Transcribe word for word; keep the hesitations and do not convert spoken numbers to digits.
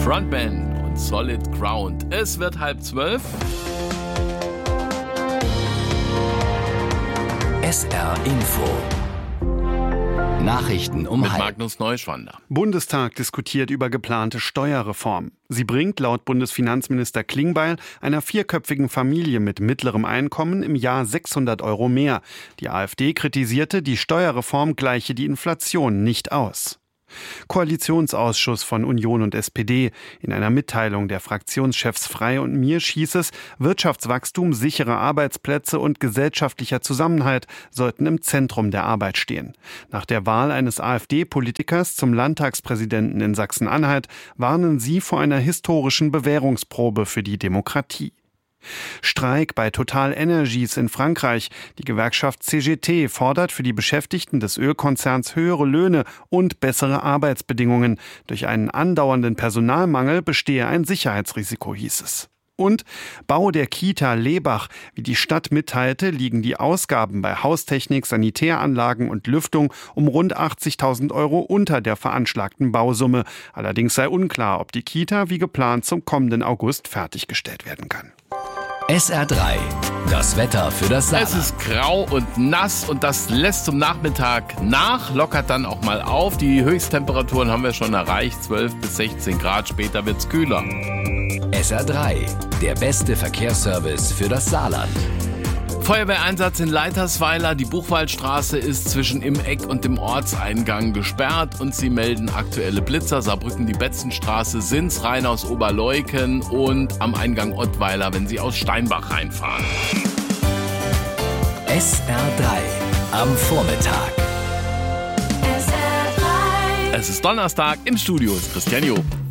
Frontman und Solid Ground. Es wird halb zwölf. S R Info. Nachrichten um Mit halb. Magnus Neuschwander. Bundestag diskutiert über geplante Steuerreform. Sie bringt laut Bundesfinanzminister Klingbeil einer vierköpfigen Familie mit mittlerem Einkommen im Jahr sechshundert Euro mehr. Die AfD kritisierte, die Steuerreform gleiche die Inflation nicht aus. Koalitionsausschuss von Union und S P D. In einer Mitteilung der Fraktionschefs Frey und Miersch hieß es, Wirtschaftswachstum, sichere Arbeitsplätze und gesellschaftlicher Zusammenhalt sollten im Zentrum der Arbeit stehen. Nach der Wahl eines AfD-Politikers zum Landtagspräsidenten in Sachsen-Anhalt warnen sie vor einer historischen Bewährungsprobe für die Demokratie. Streik bei Total Energies in Frankreich. Die Gewerkschaft C G T fordert für die Beschäftigten des Ölkonzerns höhere Löhne und bessere Arbeitsbedingungen. Durch einen andauernden Personalmangel bestehe ein Sicherheitsrisiko, hieß es. Und Bau der Kita Lebach. Wie die Stadt mitteilte, liegen die Ausgaben bei Haustechnik, Sanitäranlagen und Lüftung um rund achtzigtausend Euro unter der veranschlagten Bausumme. Allerdings sei unklar, ob die Kita wie geplant zum kommenden August fertiggestellt werden kann. S R drei. Das Wetter für das Saarland. Es ist grau und nass und das lässt zum Nachmittag nach, lockert dann auch mal auf. Die Höchsttemperaturen haben wir schon erreicht, zwölf bis sechzehn Grad, später wird's kühler. S R drei. Der beste Verkehrsservice für das Saarland. Feuerwehreinsatz in Leitersweiler. Die Buchwaldstraße ist zwischen im Eck und dem Ortseingang gesperrt und sie melden aktuelle Blitzer. Saarbrücken, die Betzenstraße, Sins rein aus Oberleuken und am Eingang Ottweiler, wenn sie aus Steinbach reinfahren. S R drei am Vormittag. Es ist Donnerstag, im Studio ist Christian Job.